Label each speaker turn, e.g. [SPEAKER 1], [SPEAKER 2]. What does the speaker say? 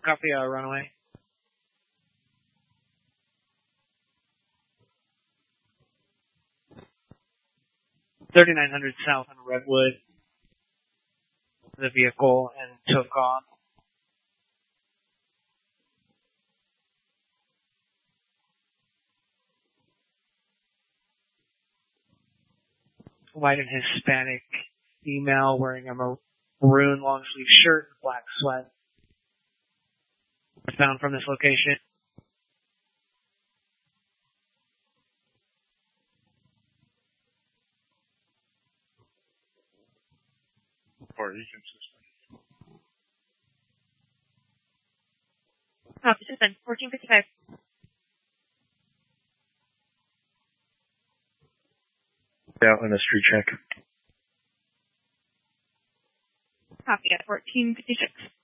[SPEAKER 1] Copy, runaway. 3900 south on Redwood. The vehicle and took off. White and Hispanic female wearing a maroon long sleeve shirt and black sweat. Found from this location.
[SPEAKER 2] For inconsistent.
[SPEAKER 3] Copy, system 1455.
[SPEAKER 4] Out on a street check.
[SPEAKER 3] Copy at 1456.